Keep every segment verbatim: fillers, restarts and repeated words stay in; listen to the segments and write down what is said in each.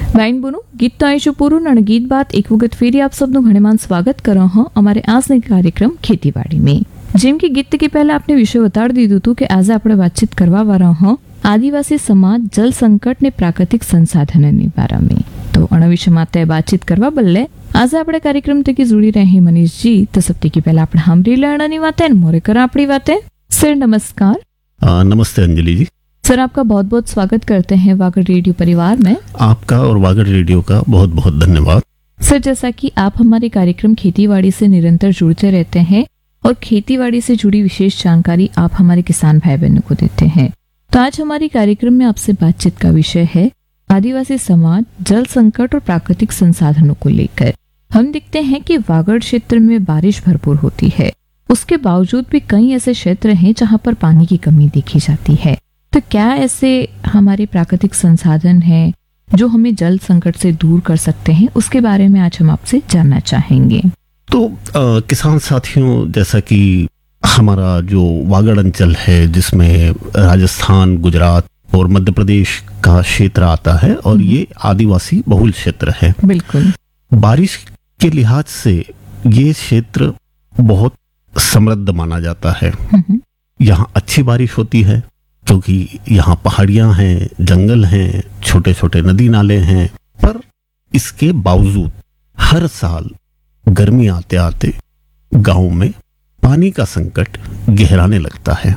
Wine બોનું ગીત તો આવીશું પૂરું અને ગીત બાદ એક વખત ફેરી આપ સૌનું ઘણેમાન સ્વાગત કરો હા અમારે આજના કાર્યક્રમ ખેતીવાડી में જેમ કે ગીત કે પહેલા આપણે વિષય બતાડી દીધું હતું કે આજે આપણે વાતચીત કરવા વાળા હા આદિવાસી સમાજ જલ સંकट ने प्राकृतिक संसाधनों बारे में। तो अण विषय माते बातचीत करवा बदले आज આપણે કાર્યક્રમ તકે जुड़ी रहे मनीष जी। तो सबसे की पहला આપણે સાંભળી લેવાની વાતે ને મોરે કરા આપણી વાતે। सर नमस्कार। आ, नमस्ते अंजलि जी। सर आपका बहुत बहुत स्वागत करते हैं वागड़ रेडियो परिवार में। आपका और वागड़ रेडियो का बहुत बहुत धन्यवाद। सर जैसा कि आप हमारे कार्यक्रम खेतीबाड़ी से निरंतर जुड़ते रहते हैं और खेतीबाड़ी से जुड़ी विशेष जानकारी आप हमारे किसान भाई बहनों को देते हैं, तो आज हमारे कार्यक्रम में आपसे बातचीत का विषय है आदिवासी समाज जल संकट और प्राकृतिक संसाधनों को लेकर। हम देखते हैं कि वागड़ क्षेत्र में बारिश भरपूर होती है, उसके बावजूद भी कई ऐसे क्षेत्र हैं जहां पर पानी की कमी देखी जाती है। तो क्या ऐसे हमारे प्राकृतिक संसाधन हैं जो हमें जल संकट से दूर कर सकते हैं, उसके बारे में आज हम आपसे जानना चाहेंगे। तो आ, किसान साथियों, जैसा कि हमारा जो वागड़ अंचल है जिसमें राजस्थान, गुजरात और मध्य प्रदेश का क्षेत्र आता है और ये आदिवासी बहुल क्षेत्र है। बिल्कुल। बारिश के लिहाज से ये क्षेत्र बहुत समृद्ध माना जाता है। यहाँ अच्छी बारिश होती है क्योंकि यहाँ पहाड़ियां हैं, जंगल हैं, छोटे छोटे नदी नाले हैं, पर इसके बावजूद हर साल गर्मी आते आते गांव में पानी का संकट गहराने लगता है।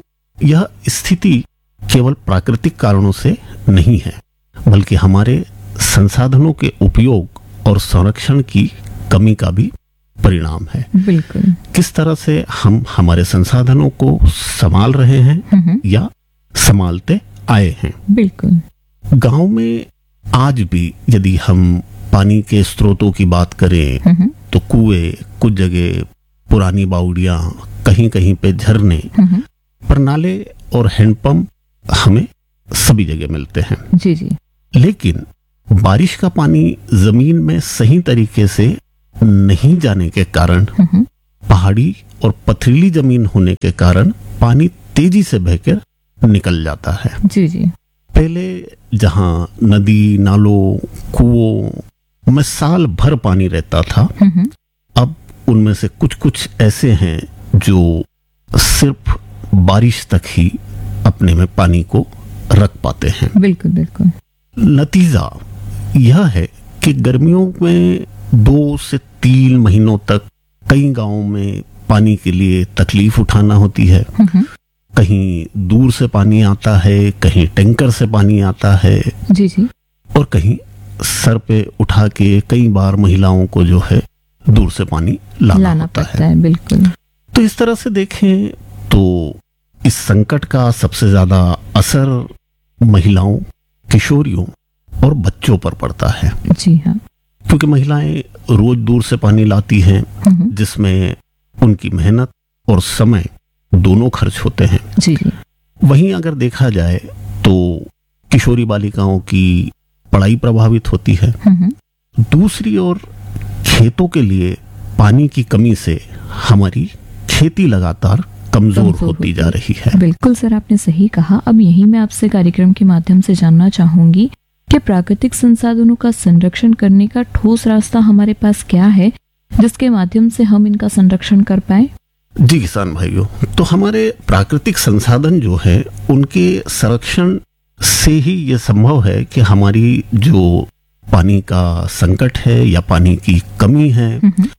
यह स्थिति केवल प्राकृतिक कारणों से नहीं है बल्कि हमारे संसाधनों के उपयोग और संरक्षण की कमी का भी परिणाम है। बिल्कुल। किस तरह से हम हमारे संसाधनों को संभाल रहे हैं या संभालते आए हैं। बिल्कुल। गांव में आज भी यदि हम पानी के स्रोतों की बात करें तो कुएं, कुछ जगह पुरानी बावड़ियां, कहीं कहीं पे झरने, पर नाले और हैंडपंप हमें सभी जगह मिलते हैं। जी जी। लेकिन बारिश का पानी जमीन में सही तरीके से नहीं जाने के कारण, पहाड़ी और पथरीली जमीन होने के कारण पानी तेजी से बहकर निकल जाता है। जी जी। पहले जहां नदी, नालों, कुओं में साल भर पानी रहता था, अब उनमें से कुछ कुछ ऐसे हैं जो सिर्फ बारिश तक ही अपने में पानी को रख पाते हैं। बिल्कुल बिल्कुल। नतीजा यह है कि गर्मियों में दो से तीन महीनों तक कई गांवों में पानी के लिए तकलीफ उठाना होती है। कहीं दूर से पानी आता है, कहीं टैंकर से पानी आता है। जी जी। और कहीं सर पे उठा के कई बार महिलाओं को जो है दूर से पानी लाना, लाना होता पड़ता है। है। बिल्कुल। तो इस तरह से देखें तो इस संकट का सबसे ज्यादा असर महिलाओं, किशोरियों और बच्चों पर पड़ता है। जी हाँ। क्योंकि महिलाएं रोज दूर से पानी लाती हैं जिसमें उनकी मेहनत और समय दोनों खर्च होते हैं। जी जी। वहीं अगर देखा जाए तो किशोरी बालिकाओं की पढ़ाई प्रभावित होती है। दूसरी ओर खेतों के लिए पानी की कमी से हमारी खेती लगातार कमजोर, कमजोर होती जा रही है। बिल्कुल सर, आपने सही कहा। अब यही मैं आपसे कार्यक्रम के माध्यम से जानना चाहूंगी कि प्राकृतिक संसाधनों का संरक्षण करने का ठोस रास्ता हमारे पास क्या है जिसके माध्यम से हम इनका संरक्षण कर पाए। जी किसान भाइयों, तो हमारे प्राकृतिक संसाधन जो है उनके संरक्षण से ही ये संभव है कि हमारी जो पानी का संकट है या पानी की कमी है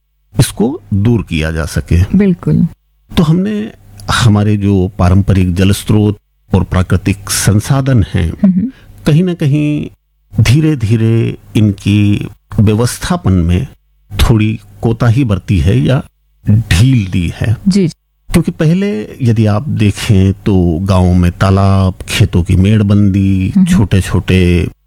इसको दूर किया जा सके। बिल्कुल। तो हमने हमारे जो पारंपरिक जल स्रोत और प्राकृतिक संसाधन हैं कहीं ना कहीं धीरे धीरे इनकी व्यवस्थापन में थोड़ी कोताही बरती है या ढील दी है। जी। क्योंकि पहले यदि आप देखें तो गांव में तालाब, खेतों की मेड़बंदी, छोटे छोटे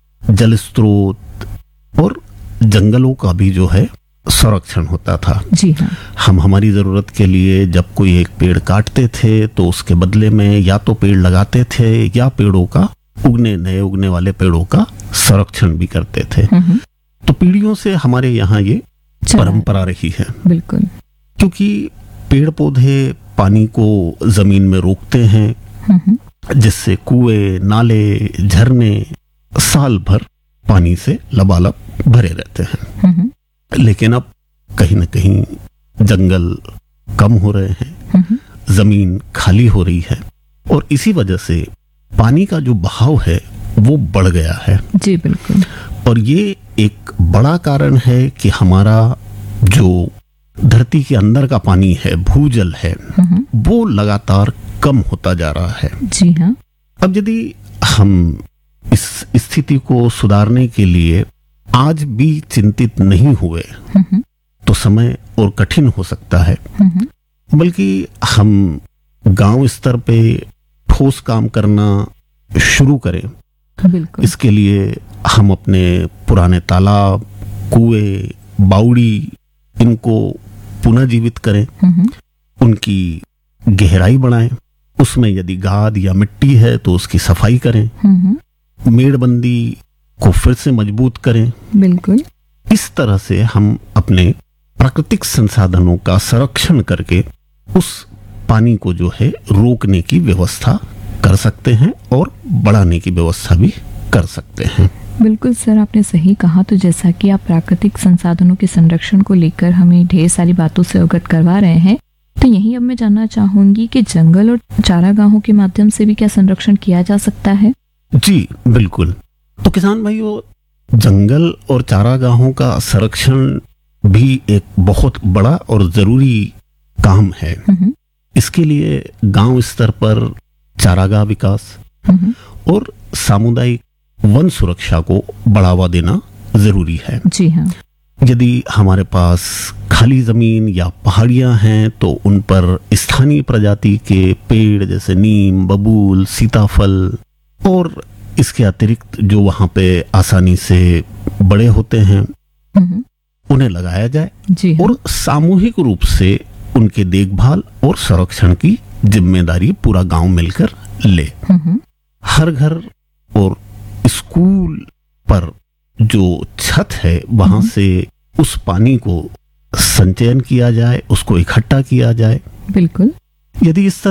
जल स्रोत और जंगलों का भी जो है संरक्षण होता था। जी हाँ। हम हमारी जरूरत के लिए जब कोई एक पेड़ काटते थे तो उसके बदले में या तो पेड़ लगाते थे या पेड़ों का उगने नए उगने वाले पेड़ों का संरक्षण भी करते थे। तो पीढ़ियों से हमारे यहाँ ये परंपरा रही है। बिल्कुल। क्योंकि पेड़ पौधे पानी को जमीन में रोकते हैं जिससे कुएं, नाले, झरने साल भर पानी से लबालब भरे रहते हैं। हम्म, लेकिन अब कहीं न कहीं जंगल कम हो रहे हैं, हम्म, जमीन खाली हो रही है और इसी वजह से पानी का जो बहाव है वो बढ़ गया है। जी बिल्कुल। और ये एक बड़ा कारण है कि हमारा जो धरती के अंदर का पानी है, भूजल है, हम्म, वो लगातार कम होता जा रहा है। जी हाँ। अब यदि हम इस स्थिति को सुधारने के लिए आज भी चिंतित नहीं हुए हम्म, तो समय और कठिन हो सकता है। हम्म, बल्कि हम गांव स्तर पे ठोस काम करना शुरू करें। बिल्कुल। इसके लिए हम अपने पुराने तालाब, कुएं, बावड़ी इनको पुनर्जीवित करें, हम्म, उनकी गहराई बढ़ाएं, उसमें यदि गाद या मिट्टी है तो उसकी सफाई करें, हम्म, मेड़बंदी को फिर से मजबूत करें। बिल्कुल। इस तरह से हम अपने प्राकृतिक संसाधनों का संरक्षण करके उस पानी को जो है रोकने की व्यवस्था कर सकते हैं और बढ़ाने की व्यवस्था भी कर सकते हैं। बिल्कुल सर, आपने सही कहा। तो जैसा कि आप प्राकृतिक संसाधनों के संरक्षण को लेकर हमें ढेर सारी बातों से अवगत करवा रहे हैं, तो यही अब मैं जानना चाहूंगी कि जंगल और चारागाहों के माध्यम से भी क्या संरक्षण किया जा सकता है? जी बिल्कुल। तो किसान भाइयों, जंगल और चारागाहों का संरक्षण भी एक बहुत बड़ा और जरूरी काम है। हम्म, इसके लिए गांव स्तर पर चारागाह विकास हम्म, और सामुदायिक वन सुरक्षा को बढ़ावा देना जरूरी है। जी हाँ। यदि हमारे पास खाली जमीन या पहाड़ियां हैं तो उन पर स्थानीय प्रजाति के पेड़ जैसे नीम, बबूल, सीताफल और इसके अतिरिक्त जो वहां पे आसानी से बड़े होते हैं हम्म, उन्हें लगाया जाए जी हाँ। और सामूहिक रूप से उनके देखभाल और संरक्षण की जिम्मेदारी पूरा गांव मिलकर ले। हम्म, हर घर और स्कूल पर जो छत है वहां से उस पानी को संचयन किया जाए, उसको इकट्ठा किया जाए। बिल्कुल। यदि इस तरह